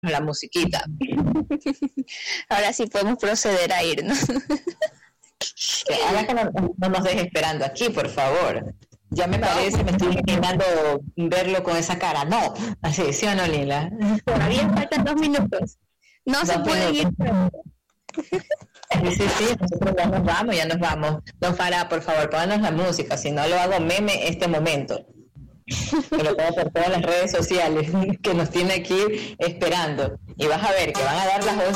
la musiquita. Ahora sí podemos proceder a irnos. Ahora que no nos dejes esperando aquí, por favor. Ya me parece, me estoy imaginando verlo con esa cara. No, así, ¿sí o no, Lila? Todavía faltan 2 minutos. No se puede ir. Sí, nosotros ya nos vamos. Don Farah, por favor, pónganos la música, si no lo hago meme este momento. Que lo pongo por todas las redes sociales, que nos tiene aquí esperando. Y vas a ver que van a dar las